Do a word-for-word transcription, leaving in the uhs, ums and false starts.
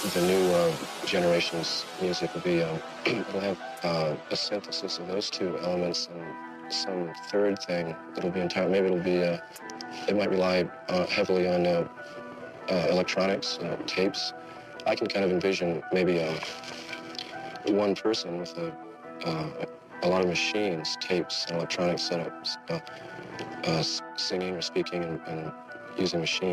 the new uh, generation's music will be, um, it'll have uh, a synthesis of those two elements and some third thing that'll be entire. Maybe it'll be, uh, it might rely uh, heavily on uh, uh, electronics, uh, tapes. I can kind of envision maybe uh, one person with a, uh, a lot of machines, tapes, and electronic setups, uh, uh, singing or speaking and, and using machines.